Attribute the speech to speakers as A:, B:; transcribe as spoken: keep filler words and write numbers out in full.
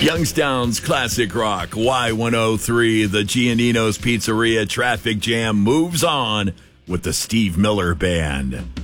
A: Youngstown's Classic Rock, Y one oh three, the Giannino's Pizzeria traffic jam moves on with the Steve Miller Band.